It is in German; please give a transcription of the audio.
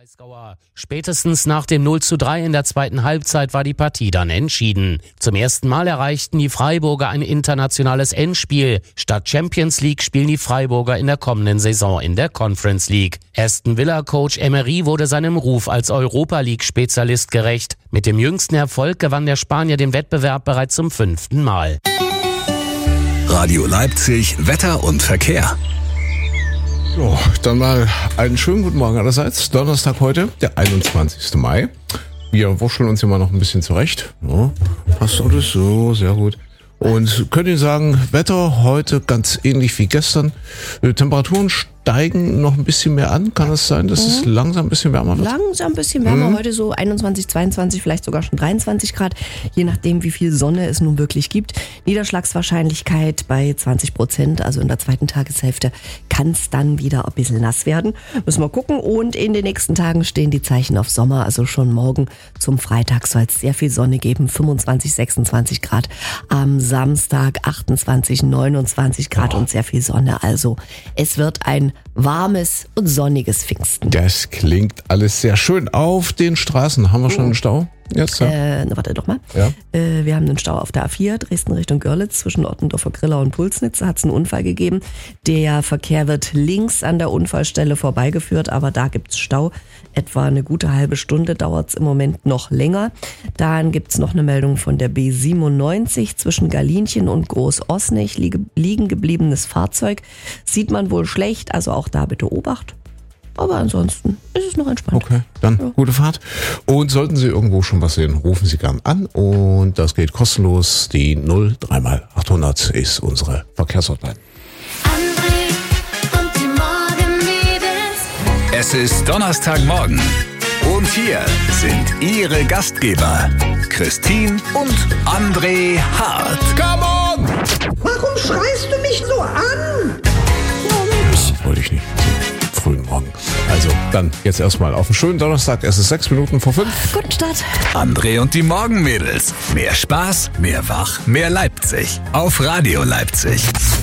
Breisgauer. Spätestens nach dem 0:3 in der zweiten Halbzeit war die Partie dann entschieden. Zum ersten Mal erreichten die Freiburger ein internationales Endspiel. Statt Champions League spielen die Freiburger in der kommenden Saison in der Conference League. Aston Villa-Coach Emery wurde seinem Ruf als Europa-League-Spezialist gerecht. Mit dem jüngsten Erfolg gewann der Spanier den Wettbewerb bereits zum 5. Mal. Radio Leipzig, Wetter und Verkehr. So, dann mal einen schönen guten Morgen allerseits. Donnerstag heute, der 21. Mai. Wir wurschteln uns hier mal noch ein bisschen zurecht. Ja, passt alles so, sehr gut. Und können Ihnen sagen, Wetter heute ganz ähnlich wie gestern. Temperaturen steigen noch ein bisschen mehr an. Kann es sein, dass es langsam ein bisschen wärmer wird? Langsam ein bisschen wärmer. Heute so 21, 22, vielleicht sogar schon 23 Grad. Je nachdem, wie viel Sonne es nun wirklich gibt. Niederschlagswahrscheinlichkeit bei 20%. Also in der zweiten Tageshälfte kann es dann wieder ein bisschen nass werden. Müssen wir gucken. Und in den nächsten Tagen stehen die Zeichen auf Sommer. Also schon morgen zum Freitag soll es sehr viel Sonne geben. 25, 26 Grad. Am Samstag 28, 29 Grad und sehr viel Sonne. Also es wird ein warmes und sonniges Pfingsten. Das klingt alles sehr schön. Auf den Straßen haben wir schon einen Stau? Jetzt, ja. Warte doch mal. Ja. Wir haben einen Stau auf der A4, Dresden Richtung Görlitz, zwischen Ottendorfer Griller und Pulsnitz. Da hat es einen Unfall gegeben. Der Verkehr wird links an der Unfallstelle vorbeigeführt, aber da gibt's Stau. Etwa eine gute halbe Stunde dauert es im Moment noch länger. Dann gibt's noch eine Meldung von der B97 zwischen Galinchen und Groß-Osnich. Liegen gebliebenes Fahrzeug. Sieht man wohl schlecht, also auch da bitte Obacht. Aber ansonsten ist es noch entspannt. Okay, dann gute Fahrt. Und sollten Sie irgendwo schon was sehen, rufen Sie gern an. Und das geht kostenlos. Die 03x800 ist unsere Verkehrshotline. André und die Morgenmädels. Es ist Donnerstagmorgen. Und hier sind Ihre Gastgeber, Christine und André Hart. Come on! Warum schreist du mich so an? Das wollte ich nicht. Frühen Morgen. Also, dann jetzt erstmal auf einen schönen Donnerstag. Es ist 6 Minuten vor 5. Guten Start. André und die Morgenmädels. Mehr Spaß, mehr Wach, mehr Leipzig. Auf Radio Leipzig.